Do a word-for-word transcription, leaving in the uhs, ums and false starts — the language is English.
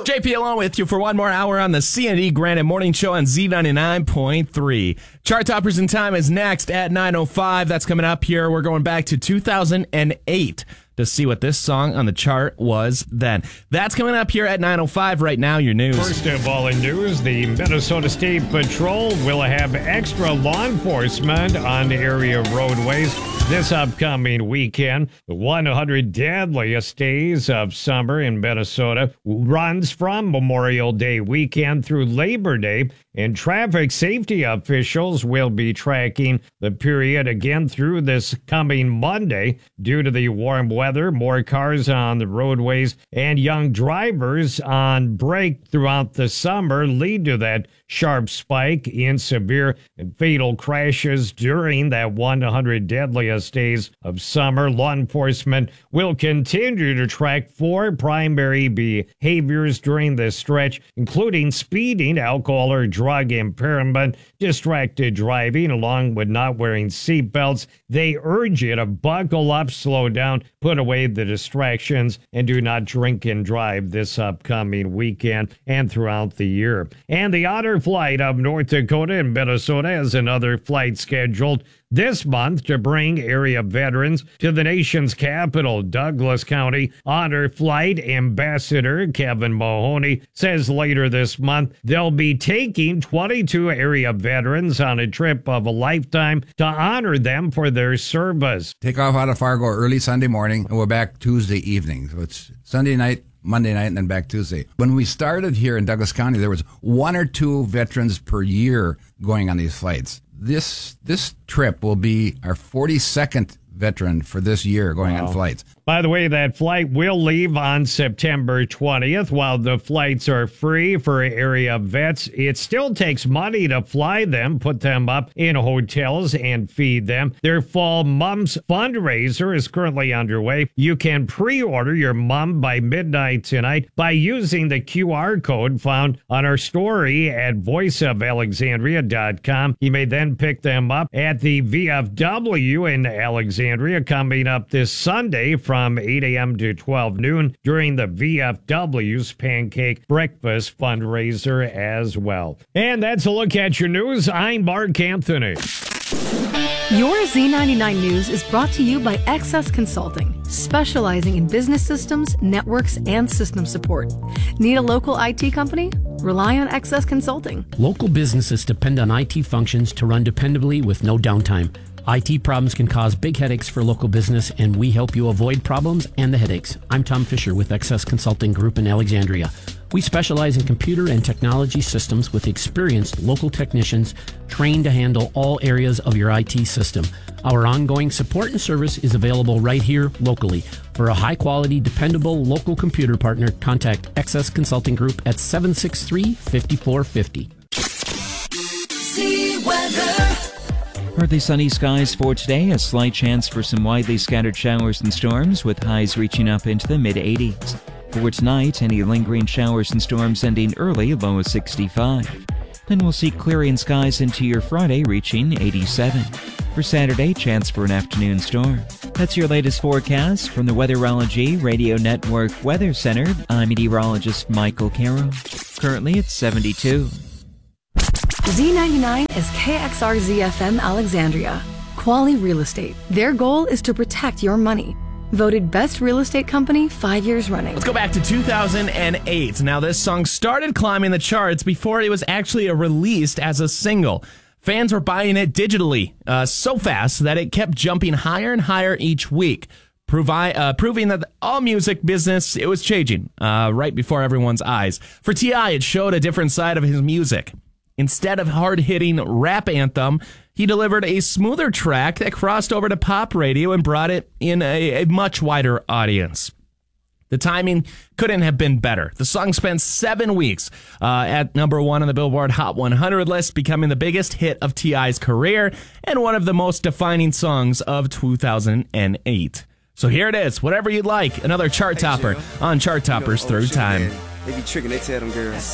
J P along with you for one more hour on the C and D Granite Morning Show on Z ninety-nine point three. Chart Toppers in Time is next at nine oh five. That's coming up here. We're going back to two thousand eight to see what this song on the chart was then. That's coming up here at nine oh five. Right now, your news. First of all in news, the Minnesota State Patrol will have extra law enforcement on area roadways this upcoming weekend. The one hundred deadliest days of summer in Minnesota runs from Memorial Day weekend through Labor Day, and traffic safety officials will be tracking the period again through this coming Monday. Due to the warm weather, more cars on the roadways and young drivers on break throughout the summer lead to that sharp spike in severe and fatal crashes during that one hundred deadliest days of summer. Law enforcement will continue to track four primary behaviors during this stretch, including speeding, alcohol or drug impairment, distracted driving, along with not wearing seatbelts. They urge you to buckle up, slow down, put away the distractions, and do not drink and drive this upcoming weekend and throughout the year. And the Honor Flight of North Dakota and Minnesota has another flight scheduled this month to bring area veterans to the nation's capital. Douglas County Honor Flight Ambassador Kevin Mahoney says later this month they'll be taking twenty-two area veterans on a trip of a lifetime to honor them for their service. Take off out of Fargo early Sunday morning, and we're back Tuesday evening. So it's Sunday night, Monday night, and then back Tuesday. When we started here in Douglas County, there was one or two veterans per year going on these flights. This this trip will be our forty-second veteran for this year going wow. on flights. By the way, that flight will leave on September twentieth. While the flights are free for area vets, it still takes money to fly them, put them up in hotels, and feed them. Their Fall Mums fundraiser is currently underway. You can pre-order your mum by midnight tonight by using the Q R code found on our story at voice of alexandria dot com. You may then pick them up at the V F W in Alexandria coming up this Sunday from From eight a.m. to twelve noon during the V F W's Pancake Breakfast fundraiser as well. And that's a look at your news. I'm Mark Anthony. Your Z ninety-nine News is brought to you by X S Consulting, specializing in business systems, networks, and system support. Need a local I T company? Rely on X S Consulting. Local businesses depend on I T functions to run dependably with no downtime. I T problems can cause big headaches for local business, and we help you avoid problems and the headaches. I'm Tom Fisher with X S Consulting Group in Alexandria. We specialize in computer and technology systems with experienced local technicians trained to handle all areas of your I T system. Our ongoing support and service is available right here locally. For a high-quality, dependable local computer partner, contact X S Consulting Group at seven six three, five four five zero. See weather. Partly sunny skies for today, a slight chance for some widely scattered showers and storms with highs reaching up into the mid eighties. For tonight, any lingering showers and storms ending early, low of sixty-five. Then we'll see clearing skies into your Friday reaching eighty-seven. For Saturday, chance for an afternoon storm. That's your latest forecast from the Weatherology Radio Network Weather Center. I'm meteorologist Michael Caro. Currently it's seventy-two. Z ninety-nine is K X R Z F M Alexandria. Quality Real Estate. Their goal is to protect your money. Voted best real estate company five years running. Let's go back to two thousand eight. Now, this song started climbing the charts before it was actually released as a single. Fans were buying it digitally uh, so fast that it kept jumping higher and higher each week, provi- uh, proving that the all music business, it was changing uh, right before everyone's eyes. For T I, it showed a different side of his music. Instead of hard-hitting rap anthem, he delivered a smoother track that crossed over to pop radio and brought it in a, a much wider audience. The timing couldn't have been better. The song spent seven weeks uh, at number one on the Billboard Hot one hundred list, becoming the biggest hit of T I's career and one of the most defining songs of two thousand eight. So here it is, Whatever You'd Like, another chart topper on Chart Toppers Third Time. They be tricking, they tell them girls.